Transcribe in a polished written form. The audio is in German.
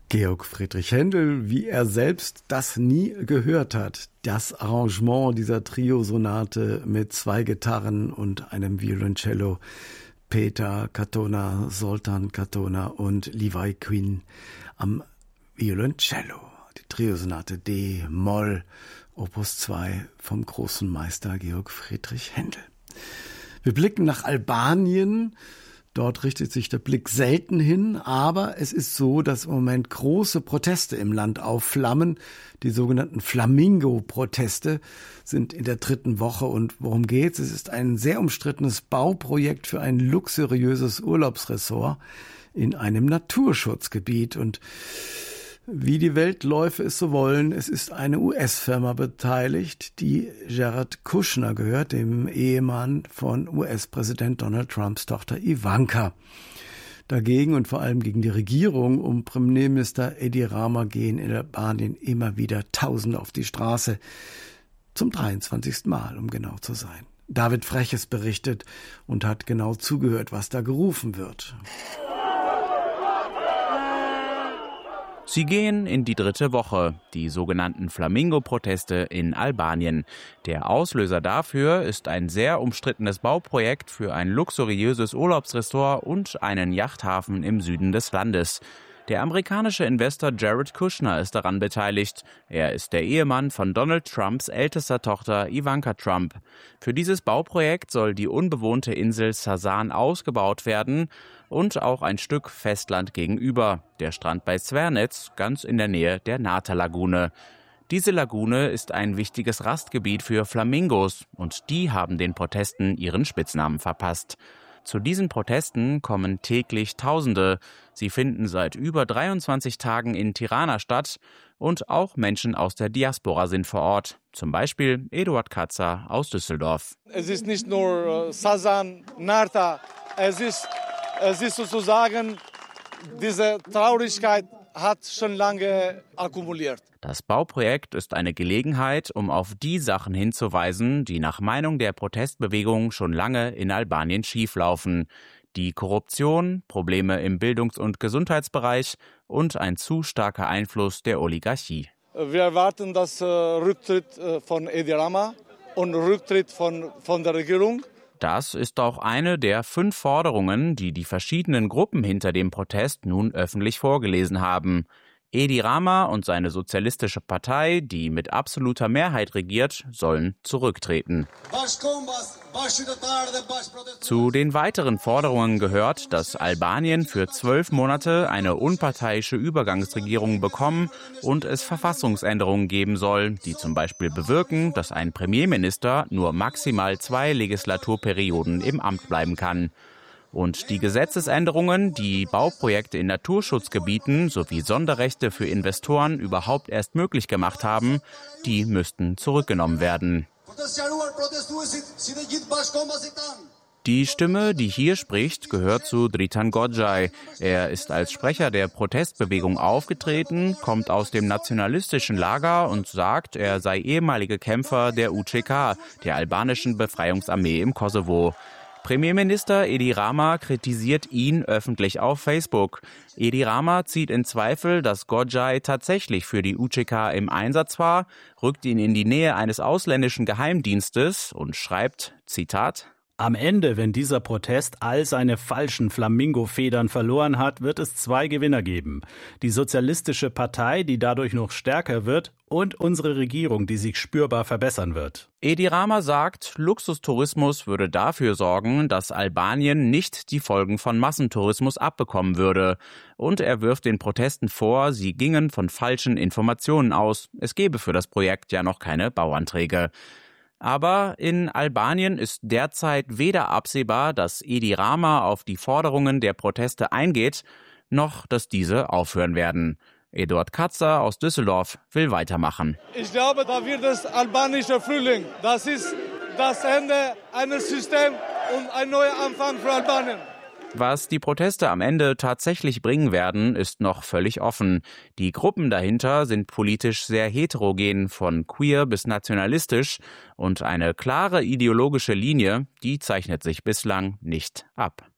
Georg Friedrich Händel, wie er selbst das nie gehört hat. Das Arrangement dieser Trio-Sonate mit 2 Gitarren und einem Violoncello. Peter Katona, Zoltán Katona und Levi Quinn am Violoncello. Die Trio-Sonate D-Moll, Opus 2 vom großen Meister Georg Friedrich Händel. Wir blicken nach Albanien. Dort richtet sich der Blick selten hin, aber es ist so, dass im Moment große Proteste im Land aufflammen. Die sogenannten Flamingo-Proteste sind in der 3. Woche. Und worum geht's? Es ist ein sehr umstrittenes Bauprojekt für ein luxuriöses Urlaubsressort in einem Naturschutzgebiet. Und wie die Weltläufe es so wollen, es ist eine US-Firma beteiligt, die Jared Kushner gehört, dem Ehemann von US-Präsident Donald Trumps Tochter Ivanka. Dagegen und vor allem gegen die Regierung um Premierminister Edi Rama gehen in Albanien immer wieder Tausende auf die Straße. Zum 23. Mal, um genau zu sein. David Freches berichtet und hat genau zugehört, was da gerufen wird. Sie gehen in die 3. Woche, die sogenannten Flamingo-Proteste in Albanien. Der Auslöser dafür ist ein sehr umstrittenes Bauprojekt für ein luxuriöses Urlaubsressort und einen Yachthafen im Süden des Landes. Der amerikanische Investor Jared Kushner ist daran beteiligt. Er ist der Ehemann von Donald Trumps ältester Tochter Ivanka Trump. Für dieses Bauprojekt soll die unbewohnte Insel Sasan ausgebaut werden und auch ein Stück Festland gegenüber, der Strand bei Zvernec, ganz in der Nähe der Nata-Lagune. Diese Lagune ist ein wichtiges Rastgebiet für Flamingos und die haben den Protesten ihren Spitznamen verpasst. Zu diesen Protesten kommen täglich Tausende. Sie finden seit über 23 Tagen in Tirana statt und auch Menschen aus der Diaspora sind vor Ort. Zum Beispiel Eduard Katzer aus Düsseldorf. Es ist nicht nur Sasan, Narta, es ist sozusagen, diese Traurigkeit hat schon lange akkumuliert. Das Bauprojekt ist eine Gelegenheit, um auf die Sachen hinzuweisen, die nach Meinung der Protestbewegung schon lange in Albanien schieflaufen. Die Korruption, Probleme im Bildungs- und Gesundheitsbereich und ein zu starker Einfluss der Oligarchie. Wir erwarten das Rücktritt von Edi Rama und Rücktritt von der Regierung. Das ist auch eine der 5 Forderungen, die die verschiedenen Gruppen hinter dem Protest nun öffentlich vorgelesen haben. Edi Rama und seine sozialistische Partei, die mit absoluter Mehrheit regiert, sollen zurücktreten. Zu den weiteren Forderungen gehört, dass Albanien für 12 Monate eine unparteiische Übergangsregierung bekommen und es Verfassungsänderungen geben soll, die zum Beispiel bewirken, dass ein Premierminister nur maximal 2 Legislaturperioden im Amt bleiben kann. Und die Gesetzesänderungen, die Bauprojekte in Naturschutzgebieten sowie Sonderrechte für Investoren überhaupt erst möglich gemacht haben, die müssten zurückgenommen werden. Die Stimme, die hier spricht, gehört zu Dritan Gojaj. Er ist als Sprecher der Protestbewegung aufgetreten, kommt aus dem nationalistischen Lager und sagt, er sei ehemaliger Kämpfer der UÇK, der albanischen Befreiungsarmee im Kosovo. Premierminister Edi Rama kritisiert ihn öffentlich auf Facebook. Edi Rama zieht in Zweifel, dass Gojaj tatsächlich für die UÇK im Einsatz war, rückt ihn in die Nähe eines ausländischen Geheimdienstes und schreibt, Zitat: Am Ende, wenn dieser Protest all seine falschen Flamingo-Federn verloren hat, wird es 2 Gewinner geben. Die Sozialistische Partei, die dadurch noch stärker wird, und unsere Regierung, die sich spürbar verbessern wird. Edi Rama sagt, Luxustourismus würde dafür sorgen, dass Albanien nicht die Folgen von Massentourismus abbekommen würde. Und er wirft den Protesten vor, sie gingen von falschen Informationen aus. Es gebe für das Projekt ja noch keine Bauanträge. Aber in Albanien ist derzeit weder absehbar, dass Edi Rama auf die Forderungen der Proteste eingeht, noch dass diese aufhören werden. Eduard Katzer aus Düsseldorf will weitermachen. Ich glaube, da wird es albanischer Frühling. Das ist das Ende eines Systems und ein neuer Anfang für Albanien. Was die Proteste am Ende tatsächlich bringen werden, ist noch völlig offen. Die Gruppen dahinter sind politisch sehr heterogen, von queer bis nationalistisch, und eine klare ideologische Linie, die zeichnet sich bislang nicht ab.